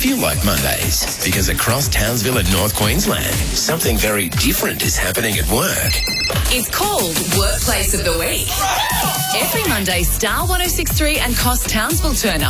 Feel like Mondays because across Townsville and North Queensland, something very different is happening at work. It's called Workplace of the Week. Every Monday, Star 106.3 and Cost Townsville turn up.